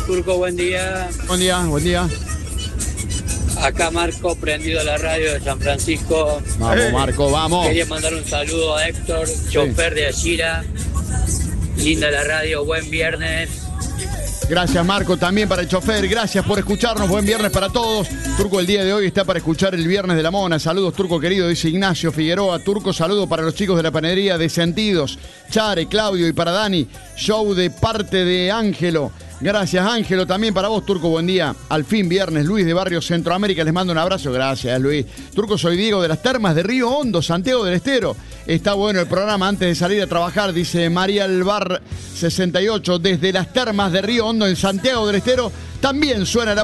Turco, buen día. Buen día, buen día. Acá Marco, prendido a la radio de San Francisco. Vamos, Marco, vamos. Quería mandar un saludo a Héctor, chofer de Ashira. Linda la radio, buen viernes. Gracias, Marco, también para el chofer. Gracias por escucharnos. Buen viernes para todos. Turco, el día de hoy está para escuchar el Viernes de la Mona. Saludos, Turco querido, dice Ignacio Figueroa. Turco, saludo para los chicos de la panadería de Sentidos. Chare, Claudio y para Dani. Show de parte de Ángelo. Gracias, Ángelo. También para vos, Turco, buen día. Al fin viernes, Luis de Barrio Centroamérica. Les mando un abrazo. Gracias, Luis. Turco, soy Diego de las Termas de Río Hondo, Santiago del Estero. Está bueno el programa antes de salir a trabajar, dice María Alvar 68, desde las Termas de Río Hondo en Santiago del Estero. También suena la